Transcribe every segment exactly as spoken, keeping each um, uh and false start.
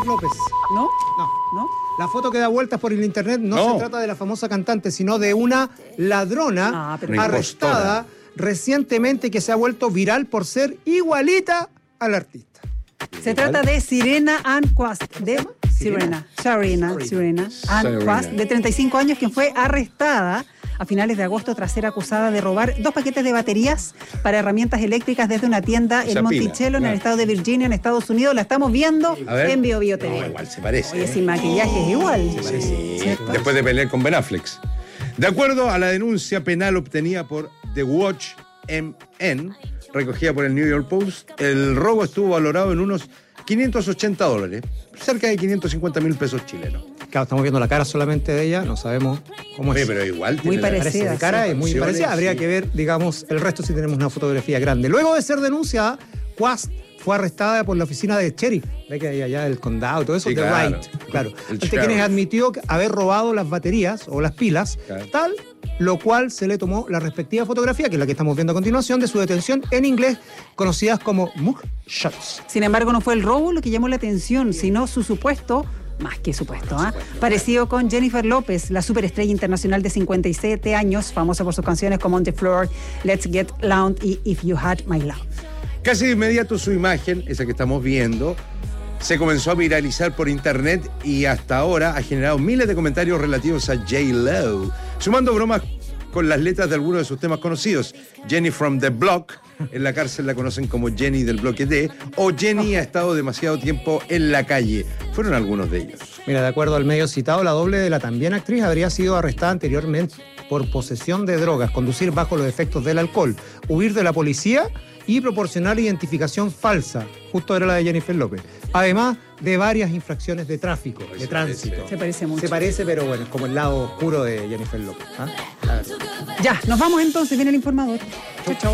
Jennifer López. ¿No? No. ¿No? La foto que da vueltas por el internet no, No. se trata de la famosa cantante, sino de una ladrona Ah, pero- Una arrestada impostora. recientemente que se ha vuelto viral por ser igualita al artista. Se trata de Sirena Ann Quast, de Sirena, Sirena, Sirena Ann Sirena. Quast, de treinta y cinco años, quien fue arrestada a finales de agosto tras ser acusada de robar dos paquetes de baterías para herramientas eléctricas desde una tienda Esa en pila, Monticello, en el claro. estado de Virginia, en Estados Unidos. La estamos viendo A ver. en Bio Bio T No, V. igual se parece. Oye, ¿eh? sin maquillaje es igual. Sí, ¿Cierto? después de pelear con Ben Affleck. De acuerdo a la denuncia penal obtenida por The Watch M N, recogida por el New York Post, el robo estuvo valorado en unos quinientos ochenta dólares, cerca de quinientos cincuenta mil pesos chilenos. Claro, estamos viendo la cara solamente de ella, no sabemos cómo Oye, es. pero igual Muy tiene la- parecida. Parece de cara sí. y muy Facciones, parecida. Habría sí. que ver, digamos, el resto si tenemos una fotografía grande. Luego de ser denunciada, Quast fue arrestada por la oficina de sheriff, ve que hay allá del condado y todo eso, Sí, de claro. Wright. Claro. El Ante sheriff. quienes admitió haber robado las baterías o las pilas, Claro. tal, lo cual se le tomó la respectiva fotografía, que es la que estamos viendo a continuación, de su detención en inglés, conocidas como mugshots. Sin embargo, no fue el robo lo que llamó la atención, sino su supuesto, más que supuesto, ¿ah? parecido con Jennifer López, la superestrella internacional de cincuenta y siete años, famosa por sus canciones como On the Floor, Let's Get Loud y If You Had My Love. Casi de inmediato su imagen, esa que estamos viendo, se comenzó a viralizar por internet y hasta ahora ha generado miles de comentarios relativos a J-Lo, sumando bromas con las letras de algunos de sus temas conocidos. Jenny from the Block, en la cárcel la conocen como Jenny del bloque D, o Jenny ha estado demasiado tiempo en la calle. Fueron algunos de ellos. Mira, de acuerdo al medio citado, la doble de la también actriz habría sido arrestada anteriormente por posesión de drogas, conducir bajo los efectos del alcohol, huir de la policía y proporcionar identificación falsa. Justo era la de Jennifer López. Además de varias infracciones de tráfico, de se tránsito. parece. Se parece mucho. Se parece, pero bueno, es como el lado oscuro de Jennifer López. ¿Ah? A ver. Ya, nos vamos entonces, viene el informador. Chau, chau.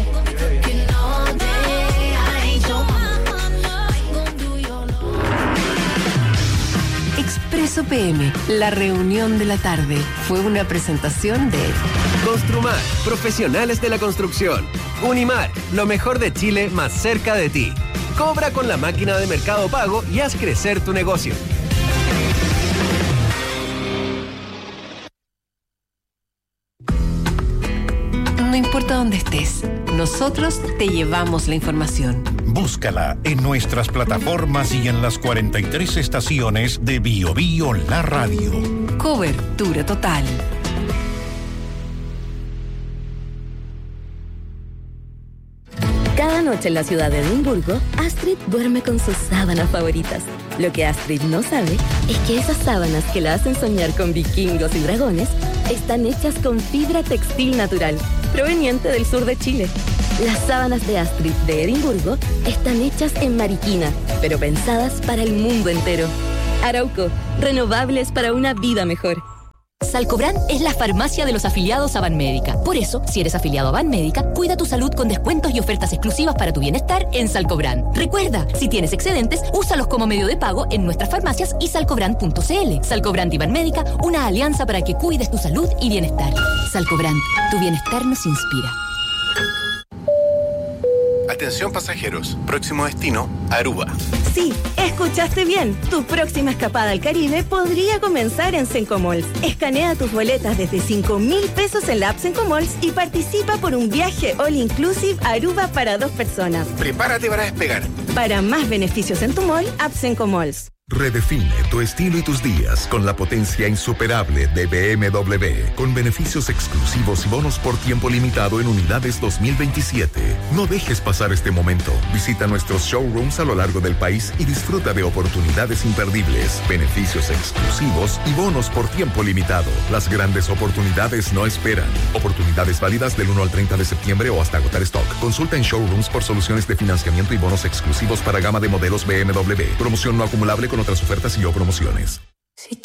Expreso P M, la reunión de la tarde, fue una presentación de Construmar, profesionales de la construcción. Unimar, lo mejor de Chile más cerca de ti. Cobra con la máquina de Mercado Pago y haz crecer tu negocio. No importa dónde estés, nosotros te llevamos la información. Búscala en nuestras plataformas y en las cuarenta y tres estaciones de Bio Bio La Radio. Cobertura total. Cada noche en la ciudad de Edimburgo, Astrid duerme con sus sábanas favoritas. Lo que Astrid no sabe es que esas sábanas que la hacen soñar con vikingos y dragones están hechas con fibra textil natural, proveniente del sur de Chile. Las sábanas de Astrid de Edimburgo están hechas en Mariquina, pero pensadas para el mundo entero. Arauco, renovables para una vida mejor. Salcobran es la farmacia de los afiliados a Banmédica. Por eso, si eres afiliado a Banmédica, cuida tu salud con descuentos y ofertas exclusivas para tu bienestar en Salcobran. Recuerda, si tienes excedentes, úsalos como medio de pago en nuestras farmacias y salcobran punto c l. Salcobran y Banmédica, una alianza para que cuides tu salud y bienestar. Salcobran, tu bienestar nos inspira. Atención pasajeros, próximo destino, Aruba. Sí, escuchaste bien. Tu próxima escapada al Caribe podría comenzar en Sencomalls. Escanea tus boletas desde cinco mil pesos en la app Sencomalls y participa por un viaje all inclusive a Aruba para dos personas. Prepárate para despegar. Para más beneficios en tu mall, app Sencomalls. Redefine tu estilo y tus días con la potencia insuperable de B M W, con beneficios exclusivos y bonos por tiempo limitado en unidades dos mil veintisiete. No dejes pasar este momento. Visita nuestros showrooms a lo largo del país y disfruta de oportunidades imperdibles, beneficios exclusivos y bonos por tiempo limitado. Las grandes oportunidades no esperan. Oportunidades válidas del uno al treinta de septiembre o hasta agotar stock. Consulta en showrooms por soluciones de financiamiento y bonos exclusivos para gama de modelos B M W. Promoción no acumulable con otras ofertas y o promociones. Si